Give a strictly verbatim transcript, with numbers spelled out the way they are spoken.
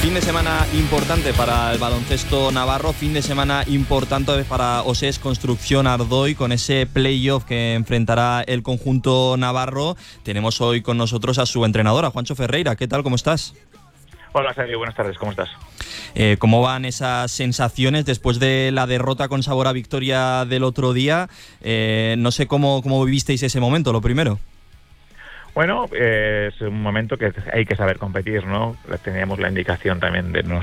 Fin de semana importante para el baloncesto navarro, fin de semana importante para Osés Construcción Ardoy con ese playoff que enfrentará el conjunto navarro. Tenemos hoy con nosotros a su entrenador, a Juancho Ferreira. ¿Qué tal? ¿Cómo estás? Hola, Sergio. Buenas tardes. ¿Cómo estás? Eh, ¿Cómo van esas sensaciones después de la derrota con sabor a victoria del otro día? Eh, no sé cómo, cómo vivisteis ese momento, lo primero. Bueno, eh, es un momento que hay que saber competir, ¿no? Teníamos la indicación también de